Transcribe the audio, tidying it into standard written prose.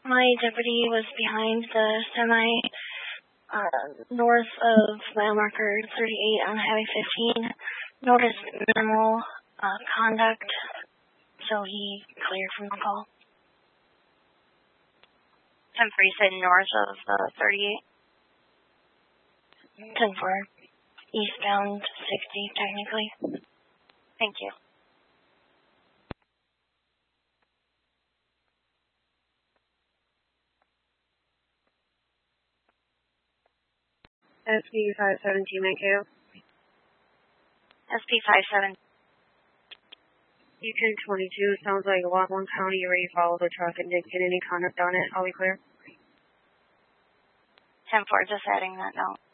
My deputy was behind the semi north of mile marker 38 on Highway 15. Noticed minimal conduct, so he cleared from the call. 10-4, you said north of 38? 10-4. Eastbound 60, technically. Thank you. SP 517, Mankato. SP 57. U-turn 22, sounds like Loveland County, you already followed the truck and didn't get any conduct on it. I'll be clear. 10-4, just adding that now.